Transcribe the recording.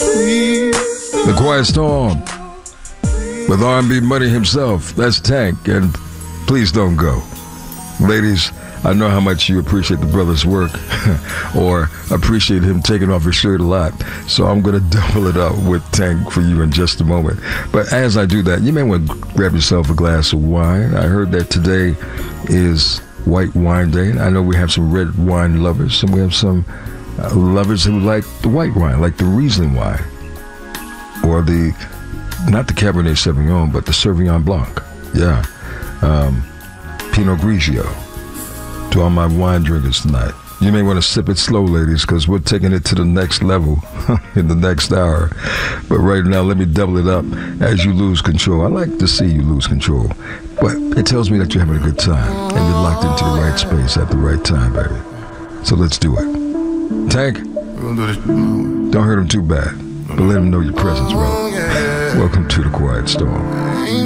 The Quiet Storm with R&B Money himself. That's Tank, and please don't go. Ladies, I know how much you appreciate the brother's work or appreciate him taking off his shirt a lot, so I'm going to double it up with Tank for you in just a moment. But as I do that, you may want to grab yourself a glass of wine. I heard that today is White Wine Day. I know we have some red wine lovers, and we have some lovers who like the white wine, like the Riesling wine, or not the Cabernet Sauvignon, but the Sauvignon Blanc. Yeah. Pinot Grigio. To all my wine drinkers tonight, you may want to sip it slow, ladies, because we're taking it to the next level in the next hour. But right now, let me double it up as you lose control. I like to see you lose control, but it tells me that you're having a good time and you're locked into the right space at the right time, baby. So let's do it. Tank, don't hurt him too bad, but let him know your presence, brother. Welcome to the Quiet Storm.